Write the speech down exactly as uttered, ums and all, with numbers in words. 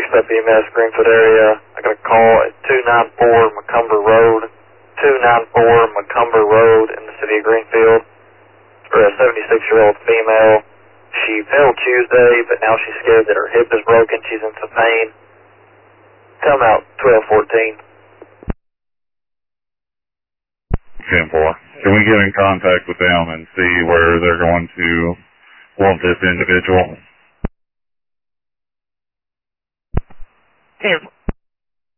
intercept E M S, Greenfoot area. I got a call at two ninety-four Macomber Road, two ninety-four Macomber Road in the city of Greenfield, for a seventy-six-year-old female. She fell Tuesday, but now she's scared that her hip is broken. She's in some pain. Come out twelve fourteen. ten four. Can we get in contact with them and see where they're going to want this individual? ten